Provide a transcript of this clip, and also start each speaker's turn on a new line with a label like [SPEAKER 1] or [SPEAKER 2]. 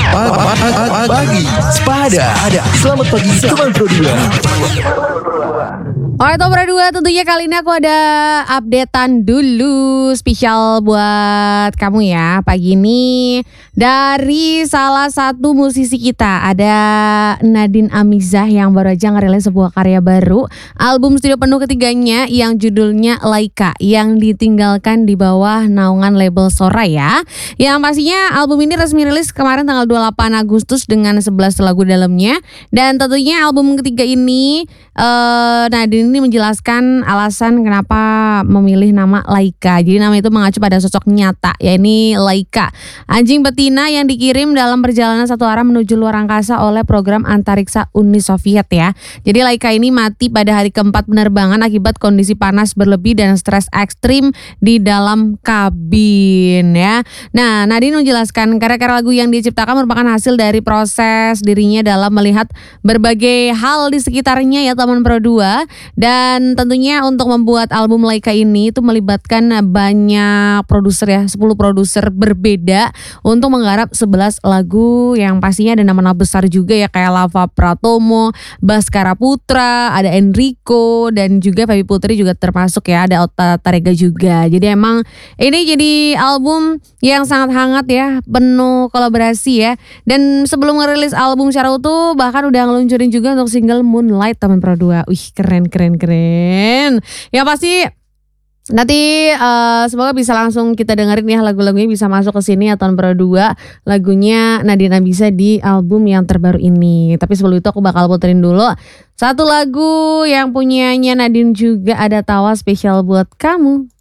[SPEAKER 1] Pagi Sepada. Selamat pagi teman Pro 2.
[SPEAKER 2] Alright, Pro 2, tentunya kali ini aku ada updatean dulu spesial buat kamu ya. Pagi ini dari salah satu musisi kita, ada Nadine Amizah yang baru aja ngerilis sebuah karya baru, album studio penuh ketiganya yang judulnya Laika, yang ditinggalkan di bawah naungan label Sora ya. Yang pastinya album ini resmi rilis kemarin tanggal 28 Agustus dengan 11 lagu dalamnya. Dan tentunya album ketiga ini Nadine ini menjelaskan alasan kenapa memilih nama Laika. Jadi nama itu mengacu pada sosok nyata, yakni Laika, anjing betina yang dikirim dalam perjalanan satu arah menuju luar angkasa oleh program antariksa Uni Soviet ya. Jadi Laika ini mati pada hari keempat penerbangan akibat kondisi panas berlebih dan stres ekstrim di dalam kabin ya. Nah, Nadine menjelaskan karya-karya lagu yang diciptakan merupakan hasil dari proses dirinya dalam melihat berbagai hal di sekitarnya ya teman Pro 2. Dan tentunya untuk membuat album Laika ini itu melibatkan banyak produser ya, 10 produser berbeda untuk menggarap 11 lagu yang pastinya ada nama-nama besar juga ya, kayak Lava Pratomo, Baskara Putra, ada Enrico, dan juga Feby Putri juga termasuk ya, ada Ota Tarega juga. Jadi emang ini jadi album yang sangat hangat ya, penuh kolaborasi ya. Dan sebelum ngerilis album secara utuh bahkan udah ngeluncurin juga untuk single Moonlight teman Pro 2. Wih, keren. Ya pasti nanti semoga bisa langsung kita dengerin ya lagu-lagunya, bisa masuk ke sini ya Tahun Pro 2 lagunya Nadine Amizah di album yang terbaru ini. Tapi sebelum itu aku bakal puterin dulu satu lagu yang punyanya Nadine juga, ada Tawa, spesial buat kamu.